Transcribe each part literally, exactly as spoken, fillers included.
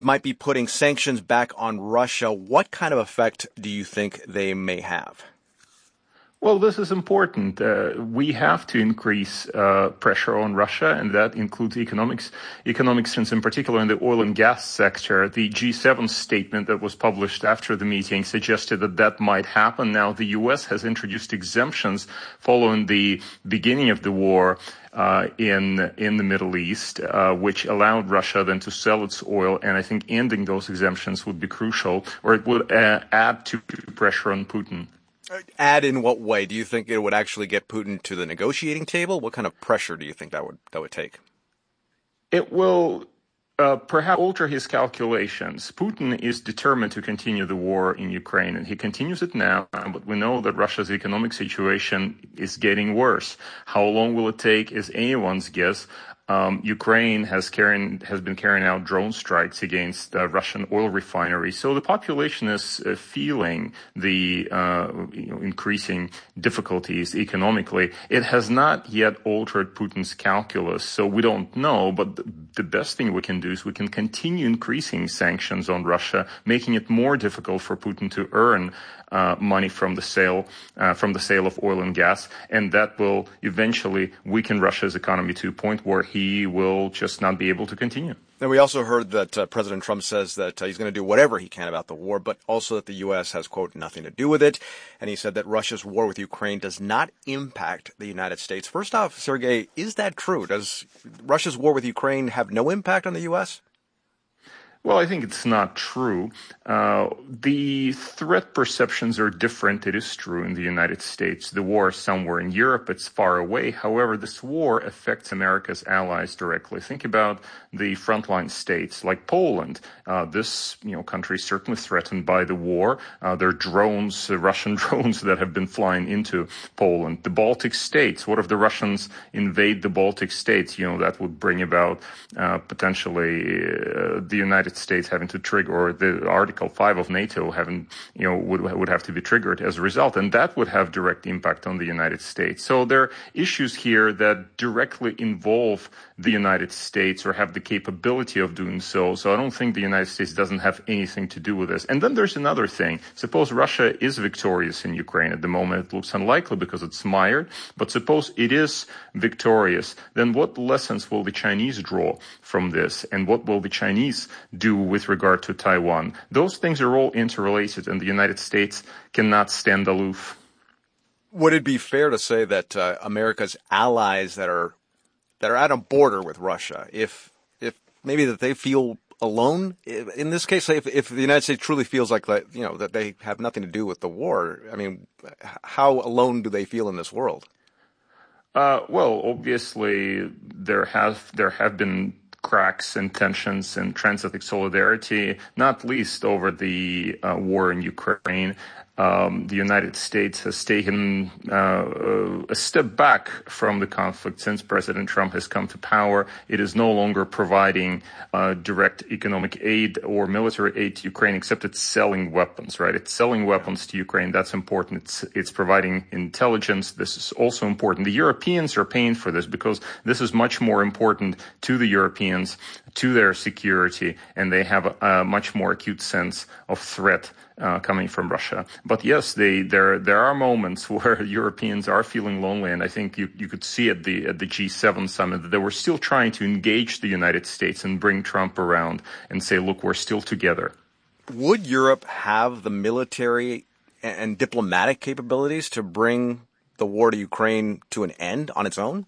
might be putting sanctions back on Russia. What kind of effect do you think they may have? Well, this is important. Uh, we have to increase uh, pressure on Russia, and that includes economics, economic sense, in particular in the oil and gas sector. The G seven statement that was published after the meeting suggested that that might happen. Now, the U S has introduced exemptions following the beginning of the war Uh, in in the Middle East, uh, which allowed Russia then to sell its oil, and I think ending those exemptions would be crucial, or it would uh, add to pressure on Putin. Add in what way? Do you think it would actually get Putin to the negotiating table? What kind of pressure do you think that would that would take? It will uh, perhaps alter his calculations. Putin is determined to continue the war in Ukraine, and he continues it now, but we know that Russia's economic situation is getting worse. How long will it take is anyone's guess. Um, Ukraine has carrying, has been carrying out drone strikes against uh, Russian oil refineries. So the population is uh, feeling the uh, you know, increasing difficulties economically. It has not yet altered Putin's calculus, so we don't know. But the, the best thing we can do is we can continue increasing sanctions on Russia, making it more difficult for Putin to earn Uh, money from the sale uh, from the sale of oil and gas, and that will eventually weaken Russia's economy to a point where he will just not be able to continue. And we also heard that uh, President Trump says that uh, he's going to do whatever he can about the war, but also that the U S has, quote, nothing to do with it. And he said that Russia's war with Ukraine does not impact the United States. First off, Sergei, is that true? Does Russia's war with Ukraine have no impact on the U S? Well, I think it's not true. Uh, the threat perceptions are different. It is true in the United States. The war is somewhere in Europe. It's far away. However, this war affects America's allies directly. Think about the frontline states like Poland. Uh, this, you know, country is certainly threatened by the war. Uh, there are drones, uh, Russian drones that have been flying into Poland. The Baltic states. What if the Russians invade the Baltic states? You know, that would bring about uh, potentially uh, the United States having to trigger, or the Article five of NATO having, you know, would would have to be triggered as a result, and that would have direct impact on the United States. So there are issues here that directly involve the United States or have the capability of doing so. So I don't think the United States doesn't have anything to do with this. And then there's another thing. Suppose Russia is victorious in Ukraine. At the moment, it looks unlikely because it's mired. But suppose it is victorious, then what lessons will the Chinese draw from this? And what will the Chinese do with regard to Taiwan? Those things are all interrelated, and the United States cannot stand aloof. Would it be fair to say that uh, America's allies that are that are at a border with Russia, if if maybe that they feel alone in this case, if if the United States truly feels like, like you know that they have nothing to do with the war, I mean, how alone do they feel in this world? Uh, well, obviously there have there have been cracks and tensions and transatlantic solidarity, not least over the uh, war in Ukraine. Um, the United States has taken uh, a step back from the conflict since President Trump has come to power. It is no longer providing uh, direct economic aid or military aid to Ukraine, except it's selling weapons, right? It's selling weapons to Ukraine. That's important. It's, it's providing intelligence. This is also important. The Europeans are paying for this because this is much more important to the Europeans, to their security, and they have a, a much more acute sense of threat Uh, coming from Russia. But yes, they, there there are moments where Europeans are feeling lonely, and I think you, you could see at the at the G seven summit that they were still trying to engage the United States and bring Trump around and say, look, we're still together. Would Europe have the military and diplomatic capabilities to bring the war to Ukraine to an end on its own?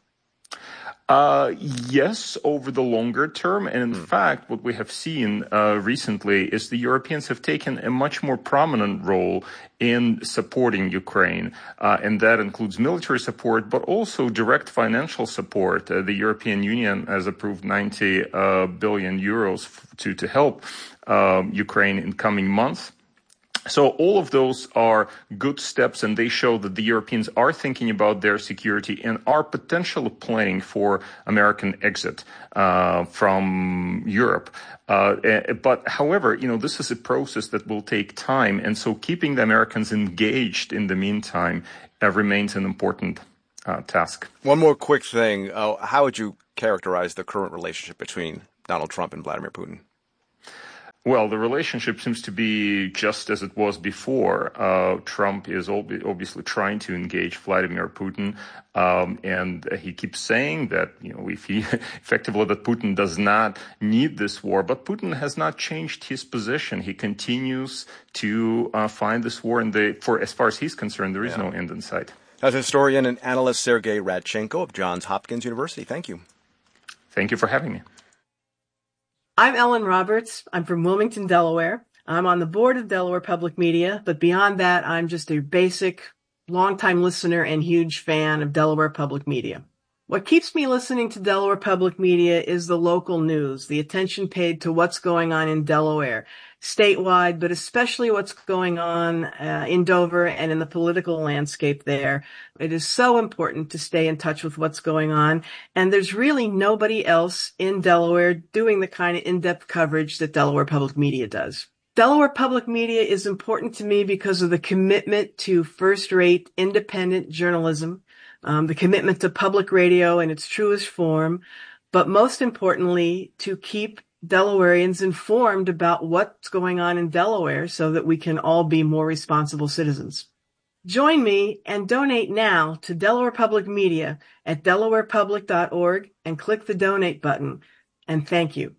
Uh, yes, over the longer term. And in mm. fact, what we have seen uh, recently is the Europeans have taken a much more prominent role in supporting Ukraine. Uh, and that includes military support, but also direct financial support. Uh, the European Union has approved ninety uh, billion euros to, to help uh, Ukraine in coming months. So all of those are good steps, and they show that the Europeans are thinking about their security and are potentially planning for American exit uh, from Europe. Uh, but however, you know, this is a process that will take time, and so keeping the Americans engaged in the meantime uh, remains an important uh, task. One more quick thing. Uh, how would you characterize the current relationship between Donald Trump and Vladimir Putin? Well, the relationship seems to be just as it was before. Uh, Trump is ob- obviously trying to engage Vladimir Putin, um, and he keeps saying that, you know, if he effectively that Putin does not need this war. But Putin has not changed his position. He continues to uh, find this war, and the, for as far as he's concerned, there is yeah. no end in sight. That's historian and analyst Sergei Radchenko of Johns Hopkins University. Thank you. Thank you for having me. I'm Ellen Roberts. I'm from Wilmington, Delaware. I'm on the board of Delaware Public Media, but beyond that, I'm just a basic, longtime listener and huge fan of Delaware Public Media. What keeps me listening to Delaware Public Media is the local news, the attention paid to what's going on in Delaware, statewide, but especially what's going on uh, in Dover and in the political landscape there. It is so important to stay in touch with what's going on, and there's really nobody else in Delaware doing the kind of in-depth coverage that Delaware Public Media does. Delaware Public Media is important to me because of the commitment to first-rate independent journalism, um, the commitment to public radio in its truest form, but most importantly, to keep Delawareans informed about what's going on in Delaware so that we can all be more responsible citizens. Join me and donate now to Delaware Public Media at delaware public dot org and click the donate button. And thank you.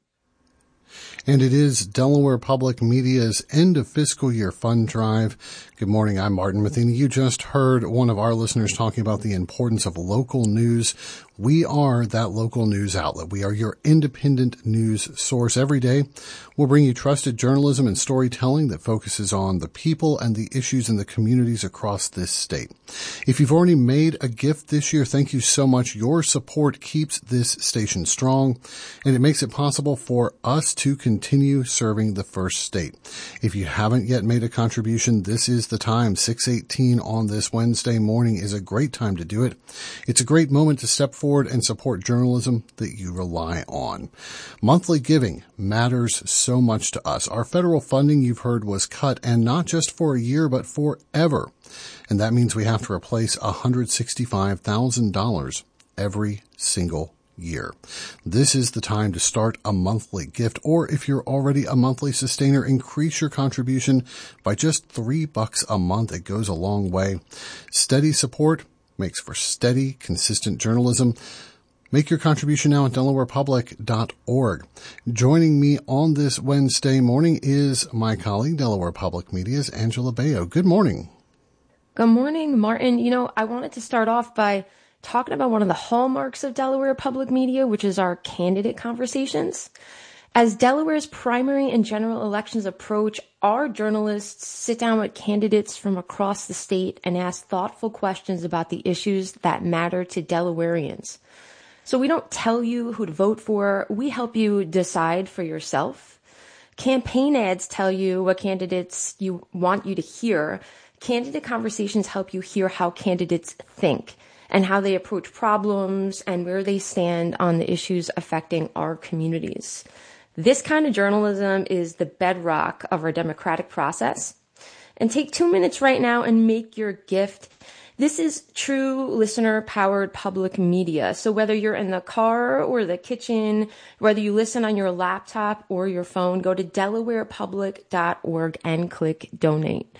And it is Delaware Public Media's end of fiscal year fund drive. Good morning. I'm Martin Matheny. You just heard one of our listeners talking about the importance of local news. We are that local news outlet. We are your independent news source every day. We'll bring you trusted journalism and storytelling that focuses on the people and the issues in the communities across this state. If you've already made a gift this year, thank you so much. Your support keeps this station strong, and it makes it possible for us to continue serving the first state. If you haven't yet made a contribution, this is the time. six eighteen on this Wednesday morning is a great time to do it. It's a great moment to step forward and support journalism that you rely on. Monthly giving matters so much to us. Our federal funding, you've heard, was cut, and not just for a year, but forever. And that means we have to replace one hundred sixty-five thousand dollars every single year. This is the time to start a monthly gift, or if you're already a monthly sustainer, increase your contribution by just three bucks a month. It goes a long way. Steady support makes for steady, consistent journalism. Make your contribution now at delaware public dot org. Joining me on this Wednesday morning is my colleague, Delaware Public Media's Angela Baio. Good morning. Good morning, Martin. You know, I wanted to start off by talking about one of the hallmarks of Delaware Public Media, which is our candidate conversations. As Delaware's primary and general elections approach, our journalists sit down with candidates from across the state and ask thoughtful questions about the issues that matter to Delawareans. So we don't tell you who to vote for. We help you decide for yourself. Campaign ads tell you what candidates you want you to hear. Candidate conversations help you hear how candidates think and how they approach problems and where they stand on the issues affecting our communities. This kind of journalism is the bedrock of our democratic process. And take two minutes right now and make your gift. This is true listener-powered public media. So whether you're in the car or the kitchen, whether you listen on your laptop or your phone, go to delaware public dot org and click donate.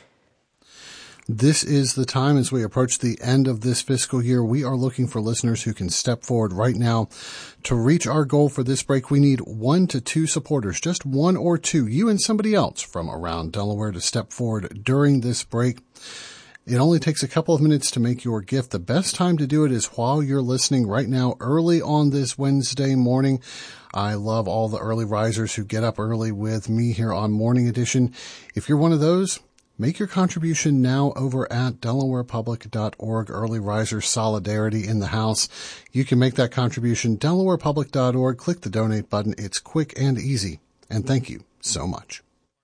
This is the time as we approach the end of this fiscal year. We are looking for listeners who can step forward right now. To reach our goal for this break, we need one to two supporters, just one or two, you and somebody else from around Delaware, to step forward during this break. It only takes a couple of minutes to make your gift. The best time to do it is while you're listening right now, early on this Wednesday morning. I love all the early risers who get up early with me here on Morning Edition. If you're one of those, make your contribution now over at delaware public dot org. Early riser solidarity in the house. You can make that contribution, delaware public dot org. Click the donate button. It's quick and easy. And thank you so much.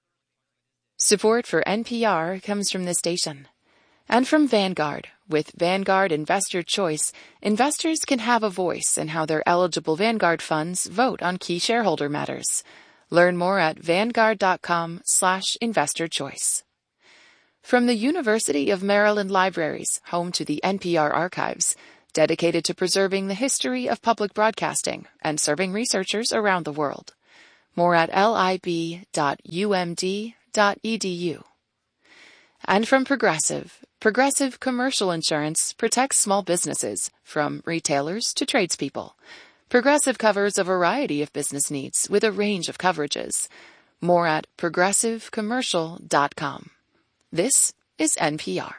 Support for N P R comes from this station and from Vanguard. With Vanguard Investor Choice, investors can have a voice in how their eligible Vanguard funds vote on key shareholder matters. Learn more at vanguard dot com slash investor choice. From the University of Maryland Libraries, home to the N P R Archives, dedicated to preserving the history of public broadcasting and serving researchers around the world. More at lib dot u m d dot e d u. And from Progressive, Progressive Commercial Insurance protects small businesses, from retailers to tradespeople. Progressive covers a variety of business needs with a range of coverages. More at progressive commercial dot com. This is N P R.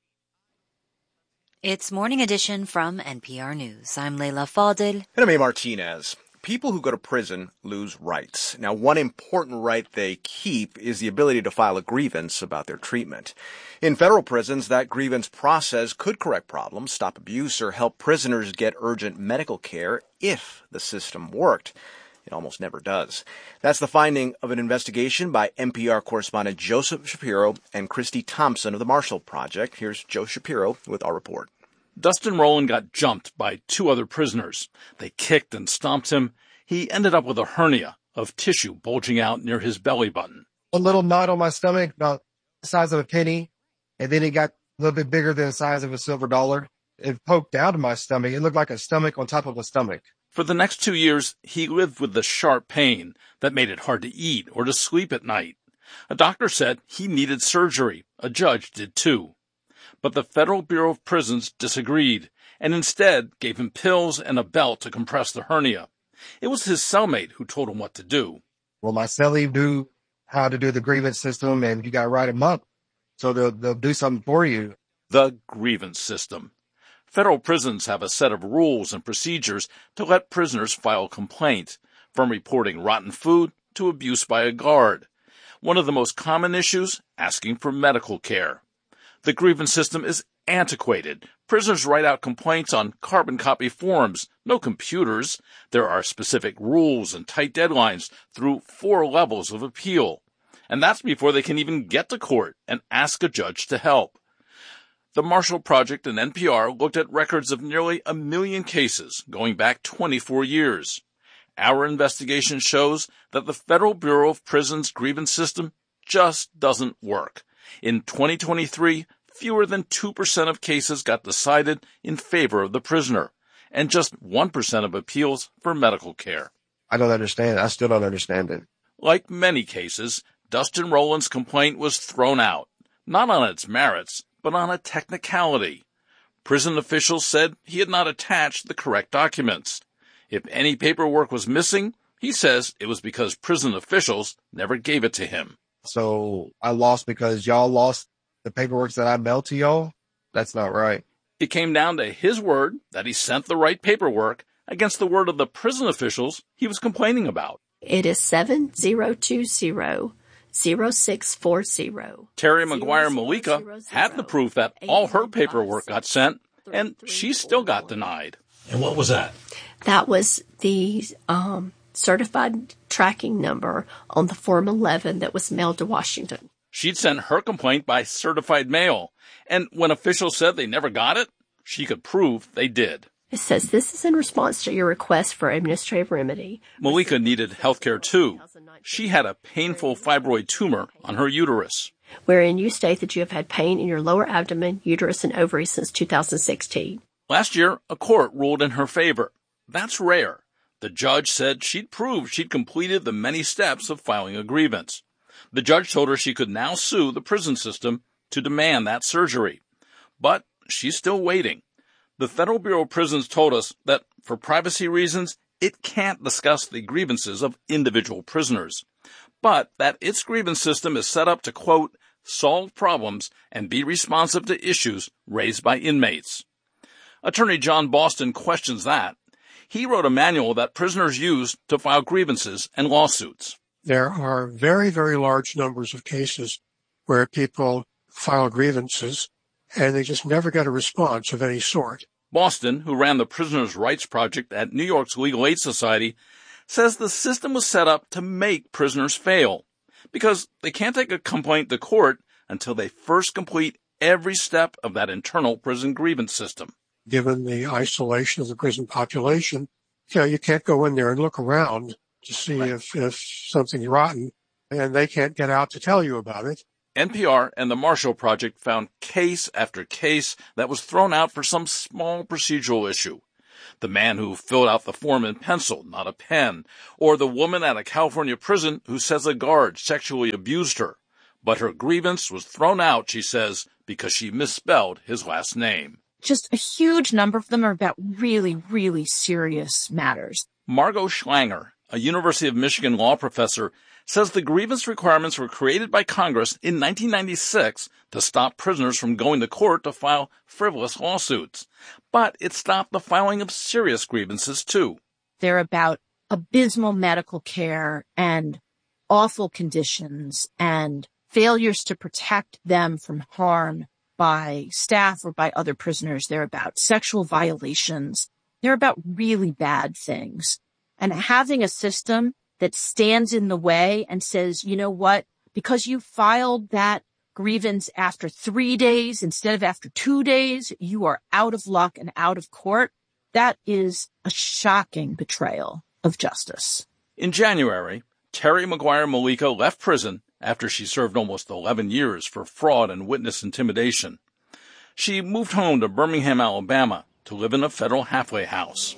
It's Morning Edition from N P R News. I'm Leila Fadel. And I'm A. Martinez. People who go to prison lose rights. Now, one important right they keep is the ability to file a grievance about their treatment. In federal prisons, that grievance process could correct problems, stop abuse, or help prisoners get urgent medical care if the system worked. It almost never does. That's the finding of an investigation by N P R correspondent Joseph Shapiro and Christy Thompson of the Marshall Project. Here's Joe Shapiro with our report. Dustin Rowland got jumped by two other prisoners. They kicked and stomped him. He ended up with a hernia of tissue bulging out near his belly button. A little knot on my stomach, about the size of a penny, and then it got a little bit bigger than the size of a silver dollar. It poked out of my stomach. It looked like a stomach on top of a stomach. For the next two years, he lived with the sharp pain that made it hard to eat or to sleep at night. A doctor said he needed surgery. A judge did too. But the Federal Bureau of Prisons disagreed and instead gave him pills and a belt to compress the hernia. It was his cellmate who told him what to do. Well, my cellie knew how to do the grievance system, and you got to write them up. So they'll, they'll do something for you. The grievance system. Federal prisons have a set of rules and procedures to let prisoners file a complaint, from reporting rotten food to abuse by a guard. One of the most common issues, asking for medical care. The grievance system is antiquated. Prisoners write out complaints on carbon copy forms, no computers. There are specific rules and tight deadlines through four levels of appeal. And that's before they can even get to court and ask a judge to help. The Marshall Project and N P R looked at records of nearly a million cases going back twenty-four years. Our investigation shows that the Federal Bureau of Prisons grievance system just doesn't work. In twenty twenty-three, fewer than two percent of cases got decided in favor of the prisoner, and just one percent of appeals for medical care. I don't understand. I still don't understand it. Like many cases, Dustin Rowland's complaint was thrown out, not on its merits, but on a technicality. Prison officials said he had not attached the correct documents. If any paperwork was missing, he says it was because prison officials never gave it to him. So I lost because y'all lost the paperwork that I mailed to y'all? That's not right. It came down to his word that he sent the right paperwork against the word of the prison officials he was complaining about. It is seven zero two zero, zero six four zero. Terry McGuire Malika had the proof that all her paperwork got sent, and she still got denied. And what was that? That was the um, certified tracking number on the Form eleven that was mailed to Washington. She'd sent her complaint by certified mail, and when officials said they never got it, she could prove they did. It says this is in response to your request for administrative remedy. Malika needed health care too. She had a painful fibroid tumor on her uterus, wherein you state that you have had pain in your lower abdomen, uterus, and ovaries since two thousand sixteen. Last year, a court ruled in her favor. That's rare. The judge said she'd proved she'd completed the many steps of filing a grievance. The judge told her she could now sue the prison system to demand that surgery. But she's still waiting. The Federal Bureau of Prisons told us that, for privacy reasons, it can't discuss the grievances of individual prisoners, but that its grievance system is set up to, quote, solve problems and be responsive to issues raised by inmates. Attorney John Boston questions that. He wrote a manual that prisoners use to file grievances and lawsuits. There are very, very large numbers of cases where people file grievances and they just never get a response of any sort. Boston, who ran the Prisoners' Rights Project at New York's Legal Aid Society, says the system was set up to make prisoners fail because they can't take a complaint to court until they first complete every step of that internal prison grievance system. Given the isolation of the prison population, you know, you can't go in there and look around to see right. if, if something's rotten, and they can't get out to tell you about it. N P R and the Marshall Project found case after case that was thrown out for some small procedural issue. The man who filled out the form in pencil, not a pen, or the woman at a California prison who says a guard sexually abused her. But her grievance was thrown out, she says, because she misspelled his last name. Just a huge number of them are about really, really serious matters. Margot Schlanger, a University of Michigan law professor, says the grievance requirements were created by Congress in nineteen ninety-six to stop prisoners from going to court to file frivolous lawsuits. But it stopped the filing of serious grievances, too. They're about abysmal medical care and awful conditions and failures to protect them from harm by staff or by other prisoners. They're about sexual violations. They're about really bad things. And having a system that stands in the way and says, you know what, because you filed that grievance after three days instead of after two days, you are out of luck and out of court. That is a shocking betrayal of justice. In January, Terry McGuire Malika left prison after she served almost eleven years for fraud and witness intimidation. She moved home to Birmingham, Alabama, to live in a federal halfway house.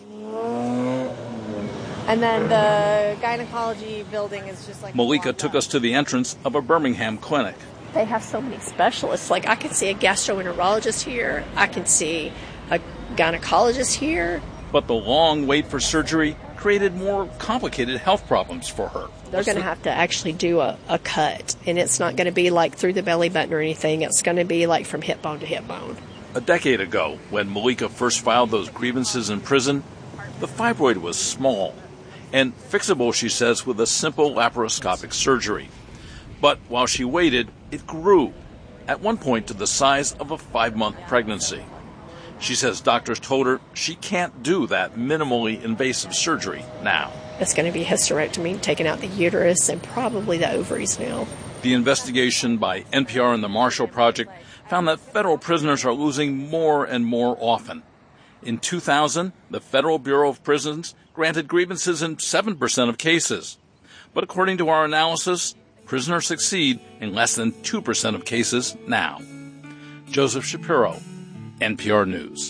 And then the gynecology building is just like... Malika took us to the entrance of a Birmingham clinic. They have so many specialists. Like, I can see a gastroenterologist here. I can see a gynecologist here. But the long wait for surgery created more complicated health problems for her. They're going to have to actually do a, a cut, and it's not going to be like through the belly button or anything. It's going to be like from hip bone to hip bone. A decade ago, when Malika first filed those grievances in prison, the fibroid was small and fixable, she says, with a simple laparoscopic surgery. But while she waited, it grew, at one point to the size of a five-month pregnancy. She says doctors told her she can't do that minimally invasive surgery now. It's going to be hysterectomy, taking out the uterus and probably the ovaries now. The investigation by N P R and the Marshall Project found that federal prisoners are losing more and more often. In two thousand, the Federal Bureau of Prisons granted grievances in seven percent of cases. But according to our analysis, prisoners succeed in less than two percent of cases now. Joseph Shapiro, N P R News.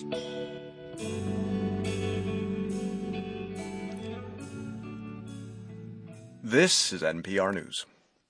This is N P R News.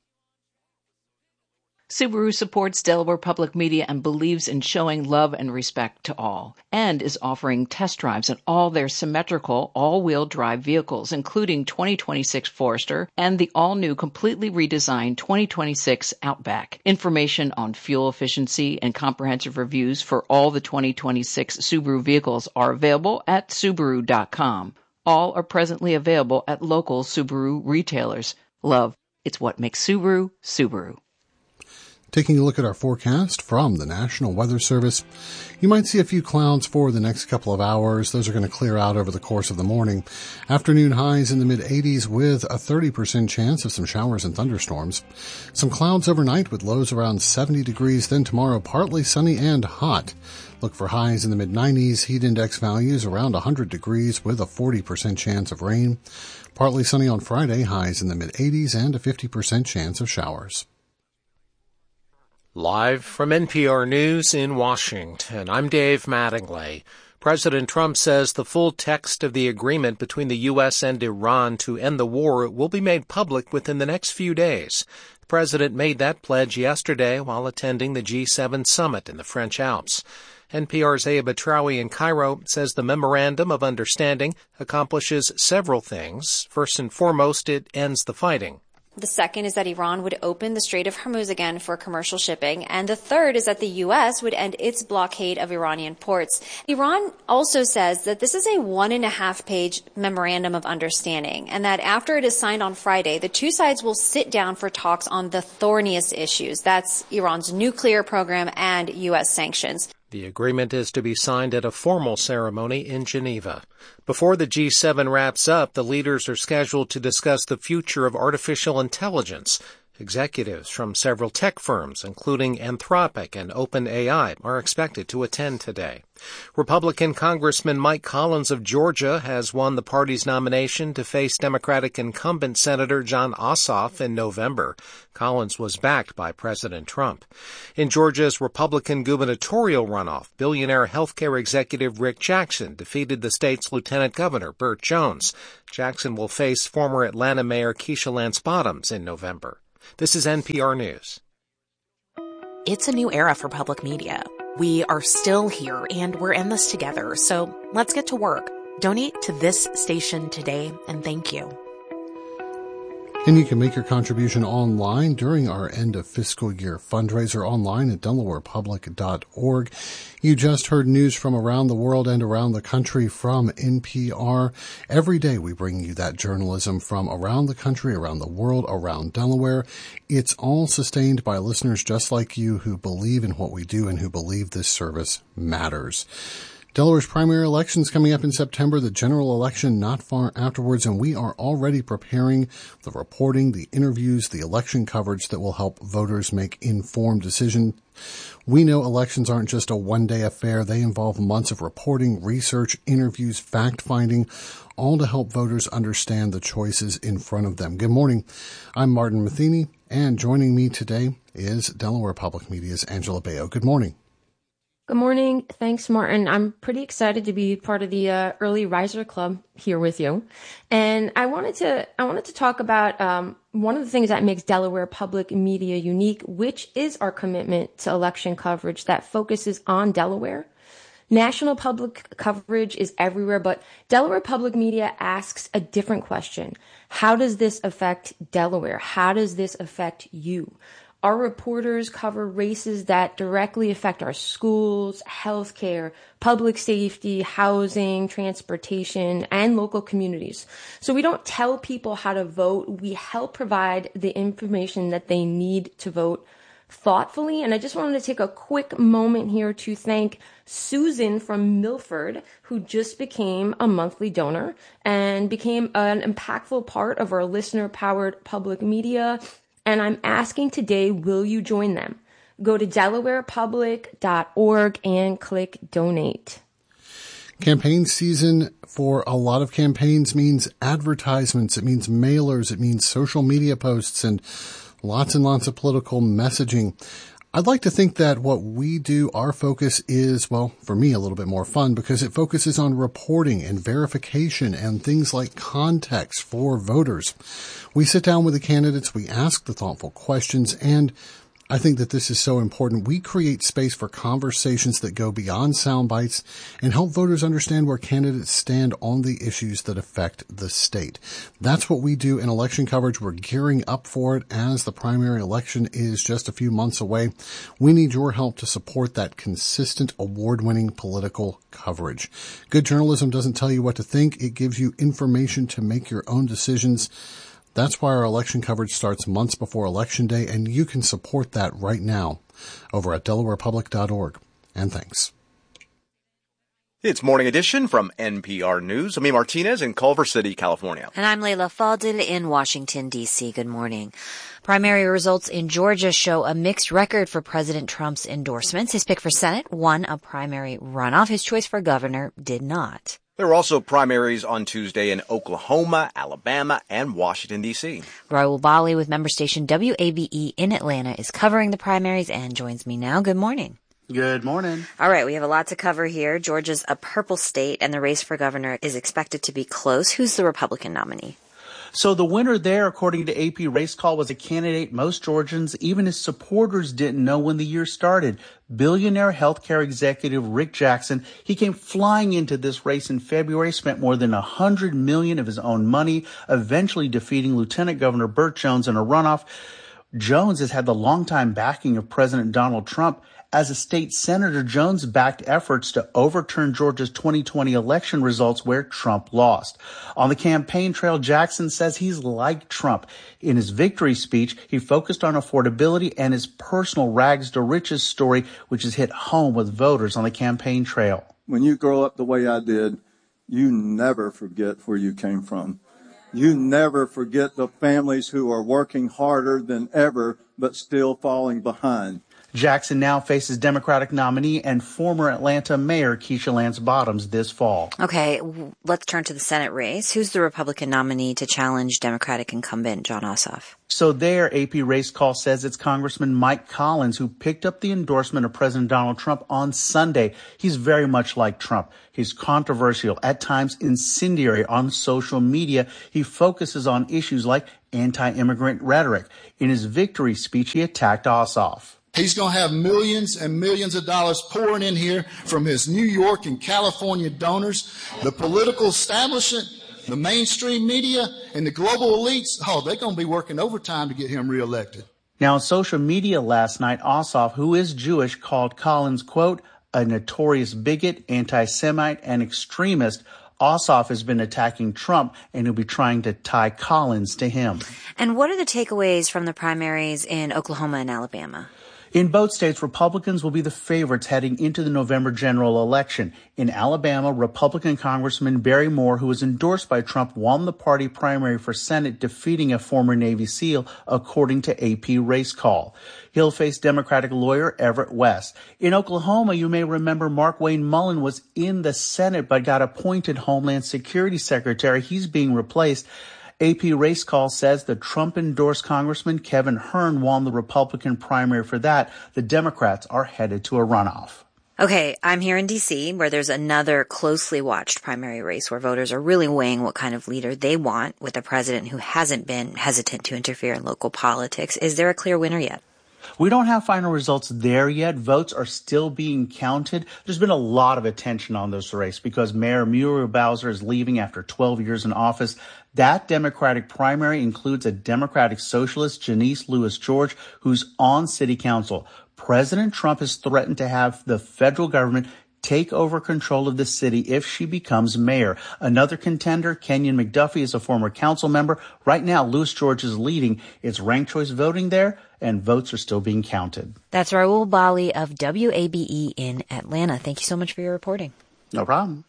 Subaru supports Delaware Public Media and believes in showing love and respect to all, and is offering test drives on all their symmetrical all-wheel drive vehicles, including twenty twenty-six Forester and the all-new completely redesigned twenty twenty-six Outback. Information on fuel efficiency and comprehensive reviews for all the twenty twenty-six Subaru vehicles are available at Subaru dot com. All are presently available at local Subaru retailers. Love, it's what makes Subaru, Subaru. Taking a look at our forecast from the National Weather Service, you might see a few clouds for the next couple of hours. Those are going to clear out over the course of the morning. Afternoon highs in the mid eighties with a thirty percent chance of some showers and thunderstorms. Some clouds overnight with lows around seventy degrees. Then tomorrow, partly sunny and hot. Look for highs in the mid nineties, heat index values around one hundred degrees with a forty percent chance of rain. Partly sunny on Friday, highs in the mid eighties and a fifty percent chance of showers. Live from N P R News in Washington, I'm Dave Mattingly. President Trump says the full text of the agreement between the U S and Iran to end the war will be made public within the next few days. The president made that pledge yesterday while attending the G seven summit in the French Alps. N P R's Aya Batrawi in Cairo says the Memorandum of Understanding accomplishes several things. First and foremost, it ends the fighting. The second is that Iran would open the Strait of Hormuz again for commercial shipping. And the third is that the U S would end its blockade of Iranian ports. Iran also says that this is a one and a half page memorandum of understanding, and that after it is signed on Friday, the two sides will sit down for talks on the thorniest issues. That's Iran's nuclear program and U S sanctions. The agreement is to be signed at a formal ceremony in Geneva. Before the G seven wraps up, the leaders are scheduled to discuss the future of artificial intelligence. Executives from several tech firms, including Anthropic and OpenAI, are expected to attend today. Republican Congressman Mike Collins of Georgia has won the party's nomination to face Democratic incumbent Senator Jon Ossoff in November. Collins was backed by President Trump. In Georgia's Republican gubernatorial runoff, billionaire healthcare executive Rick Jackson defeated the state's Lieutenant Governor Burt Jones. Jackson will face former Atlanta Mayor Keisha Lance Bottoms in November. This is N P R News. It's a new era for public media. We are still here, and we're in this together, so let's get to work. Donate to this station today, and thank you. And you can make your contribution online during our end of fiscal year fundraiser online at delaware public dot org. You just heard news from around the world and around the country from N P R. Every day we bring you that journalism from around the country, around the world, around Delaware. It's all sustained by listeners just like you who believe in what we do and who believe this service matters. Delaware's primary election's coming up in September, the general election not far afterwards, and we are already preparing the reporting, the interviews, the election coverage that will help voters make informed decisions. We know elections aren't just a one-day affair. They involve months of reporting, research, interviews, fact-finding, all to help voters understand the choices in front of them. Good morning. I'm Martin Matheny, and joining me today is Delaware Public Media's Angela Baio. Good morning. Good morning. Thanks, Martin. I'm pretty excited to be part of the uh, Early Riser Club here with you. And I wanted to I wanted to talk about um, one of the things that makes Delaware Public Media unique, which is our commitment to election coverage that focuses on Delaware. National public coverage is everywhere, but Delaware Public Media asks a different question. How does this affect Delaware? How does this affect you? Our reporters cover races that directly affect our schools, healthcare, public safety, housing, transportation, and local communities. So we don't tell people how to vote. We help provide the information that they need to vote thoughtfully. And I just wanted to take a quick moment here to thank Susan from Milford, who just became a monthly donor and became an impactful part of our listener-powered public media. And I'm asking today, will you join them? Go to delaware public dot org and click donate. Campaign season for a lot of campaigns means advertisements. It means mailers. It means social media posts and lots and lots of political messaging. I'd like to think that what we do, our focus is, well, for me, a little bit more fun because it focuses on reporting and verification and things like context for voters. We sit down with the candidates, we ask the thoughtful questions, and I think that this is so important. We create space for conversations that go beyond sound bites and help voters understand where candidates stand on the issues that affect the state. That's what we do in election coverage. We're gearing up for it as the primary election is just a few months away. We need your help to support that consistent, award-winning political coverage. Good journalism doesn't tell you what to think. It gives you information to make your own decisions. That's why our election coverage starts months before Election Day, and you can support that right now over at delaware public dot org. And thanks. It's Morning Edition from N P R News. I'm Martinez in Culver City, California. And I'm Leila Fadel in Washington, D C. Good morning. Primary results in Georgia show a mixed record for President Trump's endorsements. His pick for Senate won a primary runoff. His choice for governor did not. There were also primaries on Tuesday in Oklahoma, Alabama, and Washington, D C. Raul Bali with member station W A B E in Atlanta is covering the primaries and joins me now. Good morning. Good morning. All right, we have a lot to cover here. Georgia's a purple state, and the race for governor is expected to be close. Who's the Republican nominee? So the winner there, according to A P Race Call, was a candidate most Georgians, even his supporters, didn't know when the year started. Billionaire healthcare executive Rick Jackson. He came flying into this race in February, spent more than one hundred million dollars of his own money, eventually defeating Lieutenant Governor Burt Jones in a runoff. Jones has had the longtime backing of President Donald Trump. As a state senator, Jones backed efforts to overturn Georgia's twenty twenty election results where Trump lost. On the campaign trail, Jackson says he's like Trump. In his victory speech, he focused on affordability and his personal rags to riches story, which has hit home with voters on the campaign trail. When you grow up the way I did, you never forget where you came from. You never forget the families who are working harder than ever, but still falling behind. Jackson now faces Democratic nominee and former Atlanta Mayor Keisha Lance Bottoms this fall. Okay, let's turn to the Senate race. Who's the Republican nominee to challenge Democratic incumbent Jon Ossoff? So there, A P Race Call says it's Congressman Mike Collins who picked up the endorsement of President Donald Trump on Sunday. He's very much like Trump. He's controversial, at times incendiary on social media. He focuses on issues like anti-immigrant rhetoric. In his victory speech, he attacked Ossoff. He's going to have millions and millions of dollars pouring in here from his New York and California donors, the political establishment, the mainstream media, and the global elites. Oh, they're going to be working overtime to get him reelected. Now, on social media last night, Ossoff, who is Jewish, called Collins, quote, a notorious bigot, anti-Semite, and extremist. Ossoff has been attacking Trump, and he'll be trying to tie Collins to him. And what are the takeaways from the primaries in Oklahoma and Alabama? In both states, Republicans will be the favorites heading into the November general election. In Alabama, Republican Congressman Barry Moore, who was endorsed by Trump, won the party primary for Senate, defeating a former Navy SEAL, according to A P Race Call. He'll face Democratic lawyer Everett West. In Oklahoma, you may remember Mark Wayne Mullen was in the Senate but got appointed Homeland Security Secretary. He's being replaced. A P Race Call says the Trump-endorsed Congressman Kevin Hern won the Republican primary for that. The Democrats are headed to a runoff. Okay, I'm here in D C, where there's another closely watched primary race where voters are really weighing what kind of leader they want with a president who hasn't been hesitant to interfere in local politics. Is there a clear winner yet? We don't have final results there yet. Votes are still being counted. There's been a lot of attention on this race because Mayor Muriel Bowser is leaving after twelve years in office. That Democratic primary includes a Democratic socialist, Janice Lewis George, who's on city council. President Trump has threatened to have the federal government take over control of the city if she becomes mayor. Another contender, Kenyon McDuffie, is a former council member. Right now, Lewis George is leading. It's ranked choice voting there, and votes are still being counted. That's Raul Bali of W A B E in Atlanta. Thank you so much for your reporting. No problem.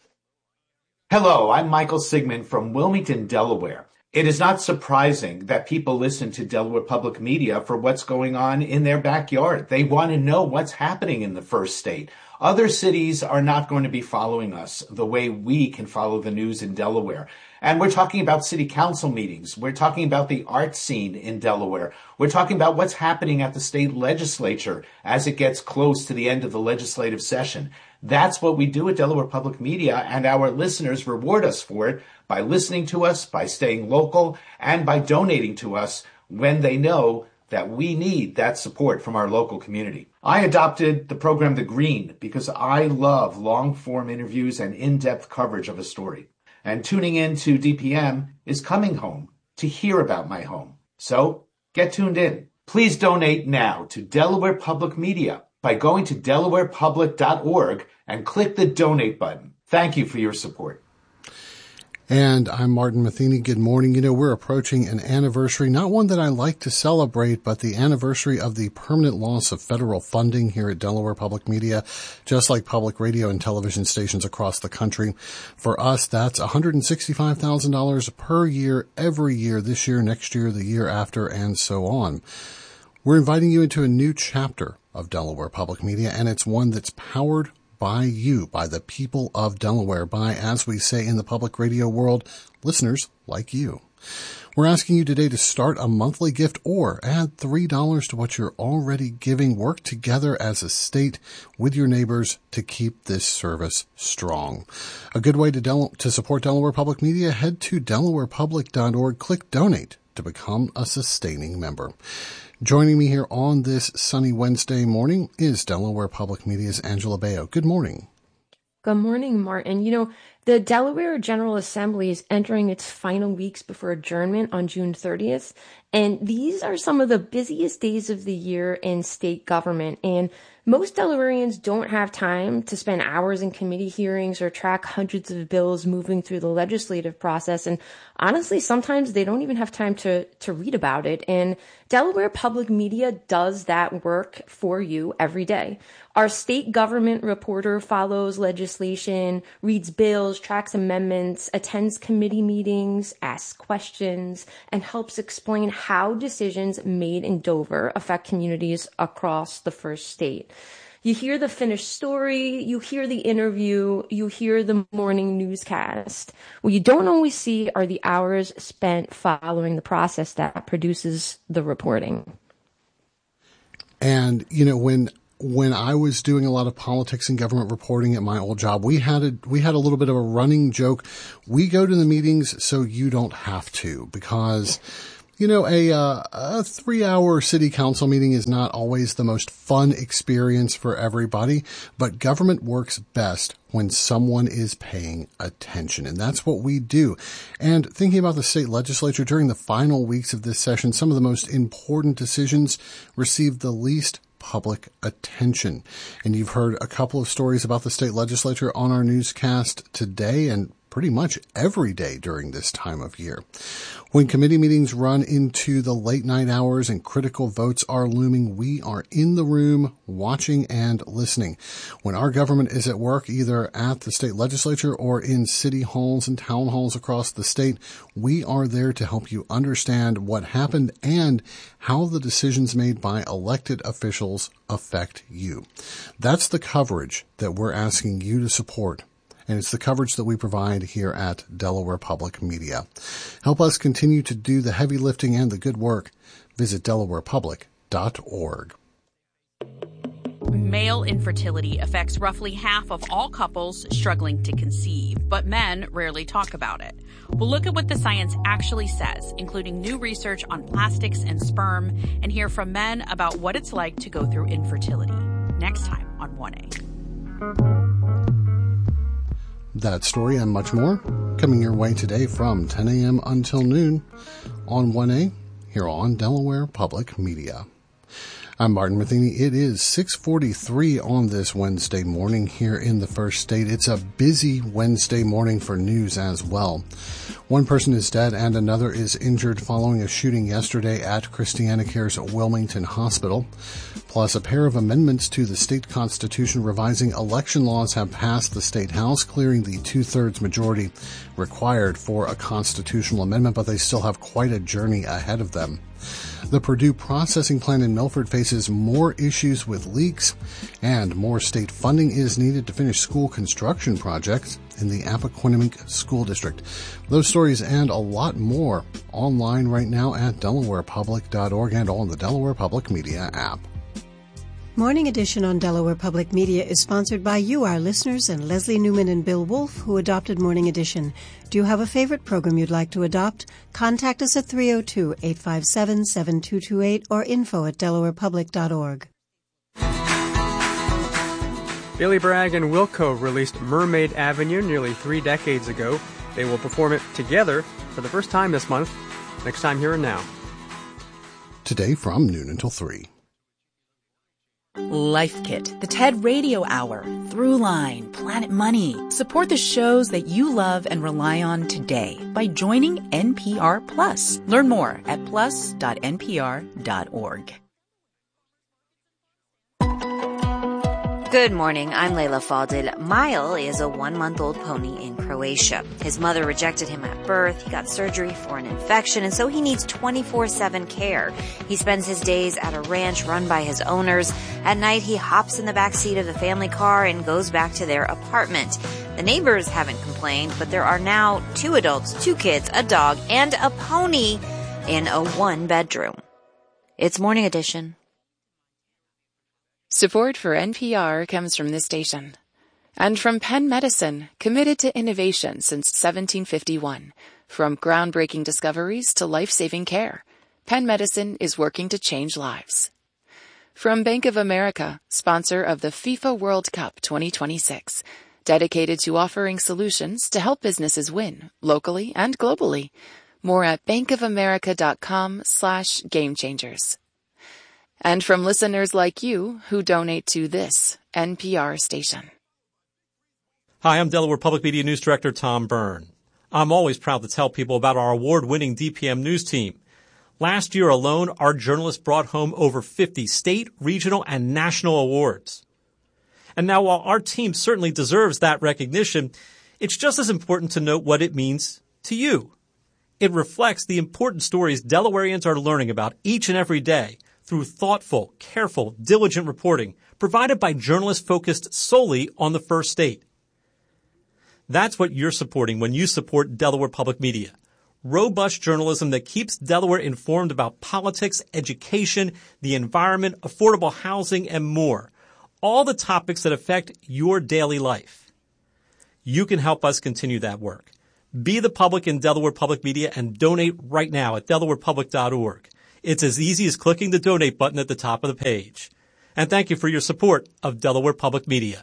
Hello, I'm Michael Sigmund from Wilmington, Delaware. It is not surprising that people listen to Delaware Public Media for what's going on in their backyard. They want to know what's happening in the first state. Other cities are not going to be following us the way we can follow the news in Delaware. And we're talking about city council meetings. We're talking about the art scene in Delaware. We're talking about what's happening at the state legislature as it gets close to the end of the legislative session. That's what we do at Delaware Public Media, and our listeners reward us for it by listening to us, by staying local, and by donating to us when they know that we need that support from our local community. I adopted the program The Green because I love long-form interviews and in-depth coverage of a story. And tuning in to D P M is coming home to hear about my home. So get tuned in. Please donate now to Delaware Public Media by going to delaware public dot org and click the donate button. Thank you for your support. And I'm Martin Matheny. Good morning. You know, we're approaching an anniversary, not one that I like to celebrate, but the anniversary of the permanent loss of federal funding here at Delaware Public Media, just like public radio and television stations across the country. For us, that's one hundred sixty-five thousand dollars per year, every year, this year, next year, the year after, and so on. We're inviting you into a new chapter of Delaware Public Media, and it's one that's powered by you, by the people of Delaware, by, as we say in the public radio world, listeners like you. We're asking you today to start a monthly gift or add three dollars to what you're already giving. Work together as a state with your neighbors to keep this service strong. A good way to, Del- to support Delaware Public Media, head to delaware public dot org, click donate to become a sustaining member. Joining me here on this sunny Wednesday morning is Delaware Public Media's Angela Baio. Good morning. Good morning, Martin. You know, the Delaware General Assembly is entering its final weeks before adjournment on June thirtieth, and these are some of the busiest days of the year in state government, and most Delawareans don't have time to spend hours in committee hearings or track hundreds of bills moving through the legislative process. And honestly, sometimes they don't even have time to, to read about it. And Delaware Public Media does that work for you every day. Our state government reporter follows legislation, reads bills, bills, tracks amendments, attends committee meetings, asks questions, and helps explain how decisions made in Dover affect communities across the first state. You hear the finished story, you hear the interview, you hear the morning newscast. What you don't always see are the hours spent following the process that produces the reporting. And, you know, when when I was doing a lot of politics and government reporting at my old job, we had a, we had a little bit of a running joke. We go to the meetings so you don't have to, because, you know, a, uh, a three hour city council meeting is not always the most fun experience for everybody, but government works best when someone is paying attention. And that's what we do. And thinking about the state legislature during the final weeks of this session, some of the most important decisions received the least public attention. And you've heard a couple of stories about the state legislature on our newscast today and pretty much every day during this time of year. When committee meetings run into the late night hours and critical votes are looming, we are in the room watching and listening. When our government is at work, either at the state legislature or in city halls and town halls across the state, we are there to help you understand what happened and how the decisions made by elected officials affect you. That's the coverage that we're asking you to support. And it's the coverage that we provide here at Delaware Public Media. Help us continue to do the heavy lifting and the good work. Visit delaware public dot org. Male infertility affects roughly half of all couples struggling to conceive, but men rarely talk about it. We'll look at what the science actually says, including new research on plastics and sperm, and hear from men about what it's like to go through infertility. Next time on one A. That story and much more coming your way today from ten a.m. until noon on one A here on Delaware Public Media. I'm Martin Matheny. It is six forty-three on this Wednesday morning here in the First State. It's a busy Wednesday morning for news as well. One person is dead and another is injured following a shooting yesterday at ChristianaCare's Wilmington Hospital. Plus, a pair of amendments to the state constitution revising election laws have passed the state house, clearing the two-thirds majority required for a constitutional amendment, but they still have quite a journey ahead of them. The Purdue processing plant in Milford faces more issues with leaks, and more state funding is needed to finish school construction projects in the Appoquinimink School District. Those stories and a lot more online right now at delaware public dot org and on the Delaware Public Media app. Morning Edition on Delaware Public Media is sponsored by you, our listeners, and Leslie Newman and Bill Wolf, who adopted Morning Edition. Do you have a favorite program you'd like to adopt? Contact us at three oh two, eight five seven, seven two two eight or info at delaware public dot org. Billy Bragg and Wilco released Mermaid Avenue nearly three decades ago. They will perform it together for the first time this month. Next time, Here and Now. Today from noon until three. Life Kit, the TED Radio Hour, Throughline, Planet Money. Support the shows that you love and rely on today by joining N P R Plus. Learn more at plus dot n p r dot org. Good morning, I'm Leila Fadil. Mile is a one-month-old pony in Croatia. His mother rejected him at birth, he got surgery for an infection, and so he needs twenty-four seven care. He spends his days at a ranch run by his owners. At night, he hops in the back seat of the family car and goes back to their apartment. The neighbors haven't complained, but there are now two adults, two kids, a dog, and a pony in a one-bedroom. It's Morning Edition. Support for N P R comes from this station. And from Penn Medicine, committed to innovation since seventeen fifty-one. From groundbreaking discoveries to life-saving care, Penn Medicine is working to change lives. From Bank of America, sponsor of the FIFA World Cup twenty twenty-six, dedicated to offering solutions to help businesses win, locally and globally. More at bankofamerica.com slash game changers. And from listeners like you who donate to this N P R station. Hi, I'm Delaware Public Media News Director Tom Byrne. I'm always proud to tell people about our award-winning D P M News team. Last year alone, our journalists brought home over fifty state, regional, and national awards. And now while our team certainly deserves that recognition, it's just as important to note what it means to you. It reflects the important stories Delawareans are learning about each and every day through thoughtful, careful, diligent reporting provided by journalists focused solely on the First State. That's what you're supporting when you support Delaware Public Media. Robust journalism that keeps Delaware informed about politics, education, the environment, affordable housing, and more. All the topics that affect your daily life. You can help us continue that work. Be the public in Delaware Public Media and donate right now at delaware public dot org. It's as easy as clicking the donate button at the top of the page. And thank you for your support of Delaware Public Media.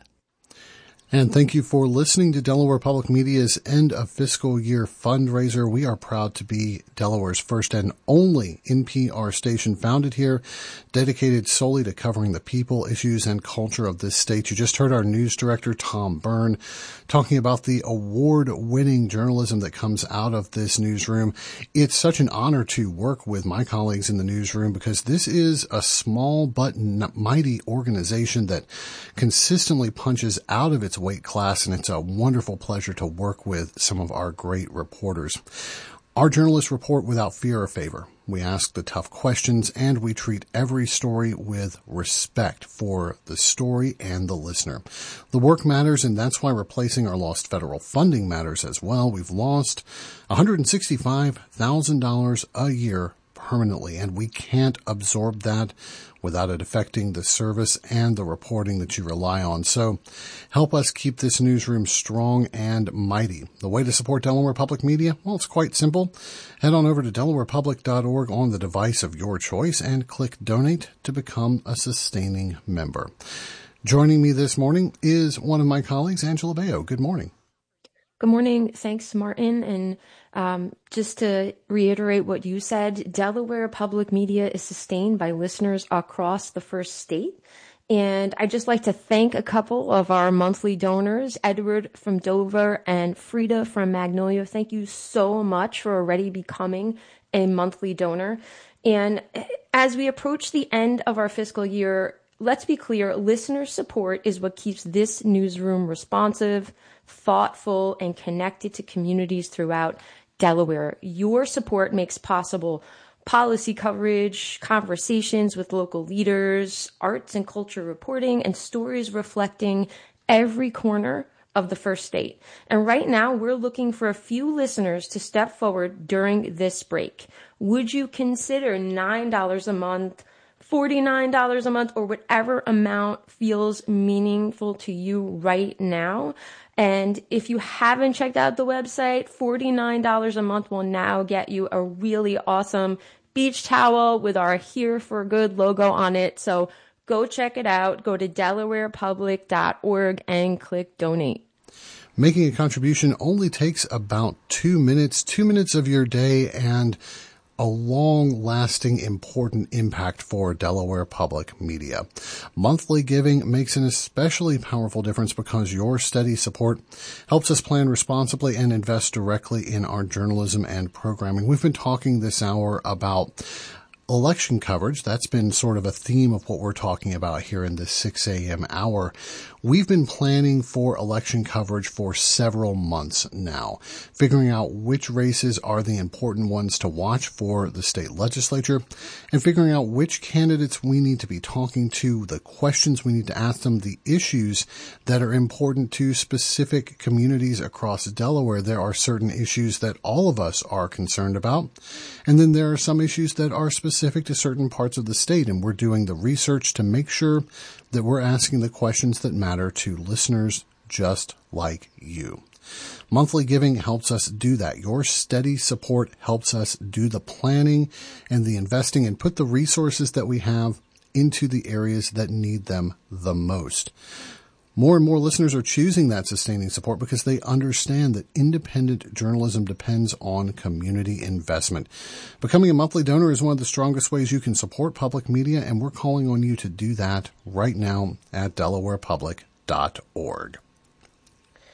And thank you for listening to Delaware Public Media's end of fiscal year fundraiser. We are proud to be Delaware's first and only N P R station founded here, dedicated solely to covering the people, issues, and culture of this state. You just heard our news director, Tom Byrne, talking about the award-winning journalism that comes out of this newsroom. It's such an honor to work with my colleagues in the newsroom because this is a small but mighty organization that consistently punches out of its weight class, and it's a wonderful pleasure to work with some of our great reporters. Our journalists report without fear or favor. We ask the tough questions, and we treat every story with respect for the story and the listener. The work matters, and that's why replacing our lost federal funding matters as well. We've lost one hundred sixty-five thousand dollars a year permanently, and we can't absorb that without it affecting the service and the reporting that you rely on. So help us keep this newsroom strong and mighty. The way to support Delaware Public Media? Well, it's quite simple. Head on over to delaware public dot org on the device of your choice and click Donate to become a sustaining member. Joining me this morning is one of my colleagues, Angela Baio. Good morning. Good morning. Thanks, Martin. And um, just to reiterate what you said, Delaware Public Media is sustained by listeners across the First State. And I'd just like to thank a couple of our monthly donors, Edward from Dover and Frida from Magnolia. Thank you so much for already becoming a monthly donor. And as we approach the end of our fiscal year, let's be clear, listener support is what keeps this newsroom responsive, thoughtful, and connected to communities throughout Delaware. Your support makes possible policy coverage, conversations with local leaders, arts and culture reporting, and stories reflecting every corner of the First State. And right now, we're looking for a few listeners to step forward during this break. Would you consider nine dollars a month, forty-nine dollars a month, or whatever amount feels meaningful to you right now? And if you haven't checked out the website, forty-nine dollars a month will now get you a really awesome beach towel with our Here for Good logo on it. So go check it out. Go to delaware public dot org and click donate. Making a contribution only takes about two minutes, two minutes of your day, and a long-lasting, important impact for Delaware Public Media. Monthly giving makes an especially powerful difference because your steady support helps us plan responsibly and invest directly in our journalism and programming. We've been talking this hour about election coverage. That's been sort of a theme of what we're talking about here in this six a.m. hour. We've been planning for election coverage for several months now, figuring out which races are the important ones to watch for the state legislature and figuring out which candidates we need to be talking to, the questions we need to ask them, the issues that are important to specific communities across Delaware. There are certain issues that all of us are concerned about, and then there are some issues that are specific to certain parts of the state, and we're doing the research to make sure that we're asking the questions that matter to listeners just like you. Monthly giving helps us do that. Your steady support helps us do the planning and the investing and put the resources that we have into the areas that need them the most. More and more listeners are choosing that sustaining support because they understand that independent journalism depends on community investment. Becoming a monthly donor is one of the strongest ways you can support public media, and we're calling on you to do that right now at delaware public dot org.